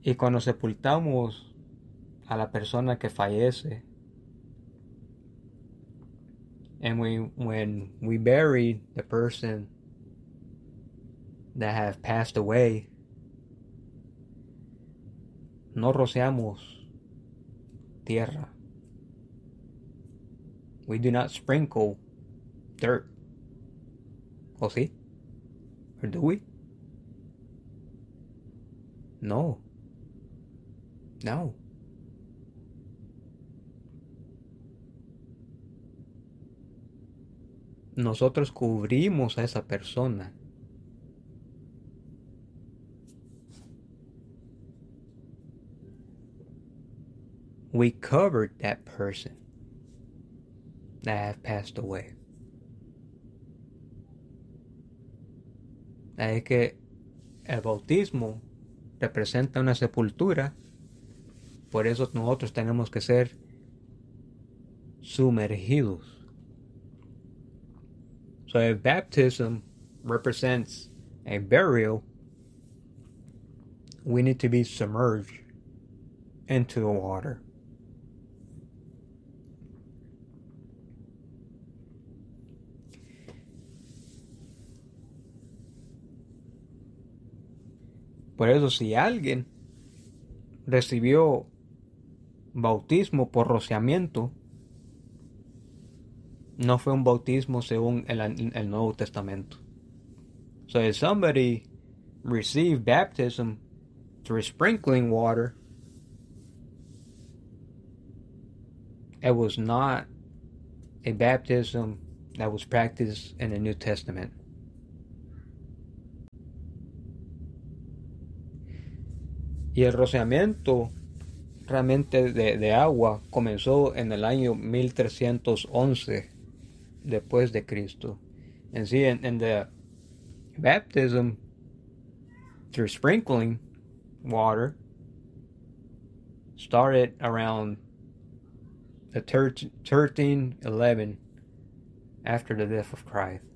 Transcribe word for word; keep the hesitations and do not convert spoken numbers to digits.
Y cuando sepultamos a la persona que fallece, and we when we bury the person that have passed away, no rociamos tierra. We do not sprinkle dirt. ¿O sí? Or do we? No. No. Nosotros cubrimos a esa persona. We covered that person that have passed away. Es que el bautismo representa una sepultura, por eso nosotros tenemos que ser sumergidos. So if baptism represents a burial, we need to be submerged into the water. Por eso, si alguien recibió bautismo por rociamiento, no fue un bautismo según el, el Nuevo Testamento. So if somebody received baptism through sprinkling water, it was not a baptism that was practiced in the New Testament. Y el rociamiento realmente de, de agua comenzó en el año mil trescientos once después de Cristo. And see, in, in the baptism through sprinkling water started around the thirteen eleven after the death of Christ.